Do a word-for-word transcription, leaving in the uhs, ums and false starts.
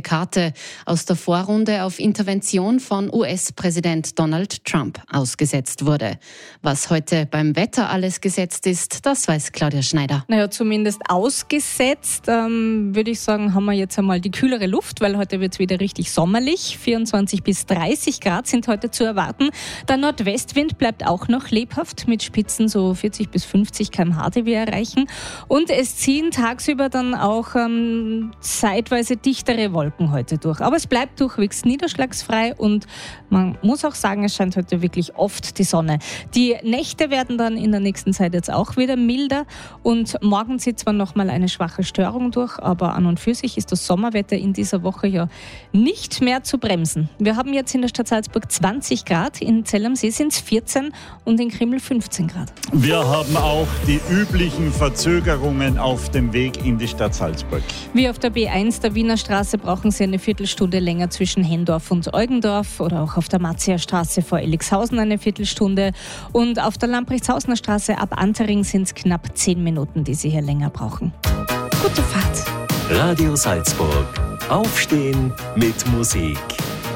Karte aus der Vorrunde auf Intervention von U S-Präsident Donald Trump ausgesetzt wurde. Was heute beim Wetter alles gesetzt ist, das weiß Claudia Schneider. Naja, zumindest ausgesetzt, ähm, würde ich sagen, haben wir jetzt einmal die kühlere Luft, weil heute wird es wieder richtig sommerlich. vierundzwanzig bis dreißig Grad sind heute zu erwarten. Der Nordwestwind bleibt auch noch lebhaft mit Spitzen so vierzig bis fünfzig Kilometer pro Stunde, die wir erreichen. Und es ziehen tagsüber dann auch ähm, zeitweise dichtere Wolken heute durch. Aber es bleibt durchwegs niederschlagsfrei und man muss auch sagen, es scheint heute wirklich oft die Sonne. Die Nächte werden dann in der nächsten Zeit jetzt auch wieder milder und morgen zieht zwar noch mal eine schwache Störung durch, aber an und für sich ist das Sommerwetter in dieser Woche ja nicht mehr zu bremsen. Wir haben jetzt in der Stadt Salzburg zwanzig Grad, in Zell am See sind es vierzehn und in Krimml fünfzehn Grad. Wir haben auch die üblichen Verzögerungen auf dem Weg in die Stadt Salzburg. Wie auf der B eins der Wiener Straße brauchen Sie eine Viertelstunde länger zwischen Hendorf und Eugendorf oder auch auf der Marzia Straße vor Elixhausen eine Viertelstunde und auf der Lamprechtshausener Straße ab Antering sind es knapp zehn Minuten, die Sie hier länger brauchen. Gute Fahrt. Radio Salzburg. Aufstehen mit Musik.